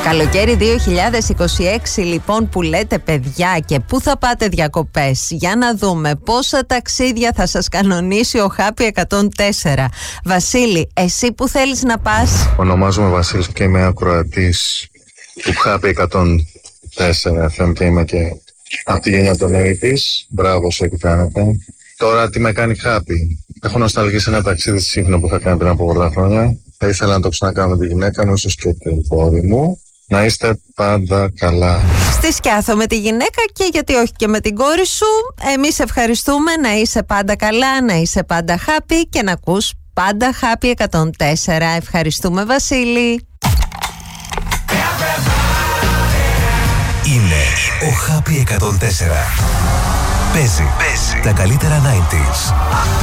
Καλοκαίρι 2026 λοιπόν που λέτε παιδιά, και πού θα πάτε διακοπές? Για να δούμε πόσα ταξίδια θα σας κανονίσει ο Happy 104. Βασίλη, εσύ που θέλεις να πας? Ονομάζομαι Βασίλης και είμαι ακροατής του Happy 104 FM και είμαι και από τη γενιά των 80's. Μπράβο σε τι κάνετε. Τώρα τι με κάνει happy? Έχω νοσταλγήσει ένα ταξίδι στη Σύφνο που είχα κάνει πριν από πολλά χρόνια. Θα ήθελα να το ξανακάνω με τη γυναίκα μου, ίσως και την πόρη μου. Να είστε πάντα καλά. Στη Σκιάθο με τη γυναίκα και γιατί όχι και με την κόρη σου. Εμείς ευχαριστούμε, να είσαι πάντα καλά, να είσαι πάντα happy και να ακούς πάντα Happy 104. Ευχαριστούμε Βασίλη. Είναι ο Happy 104. Παίζει τα καλύτερα 90's.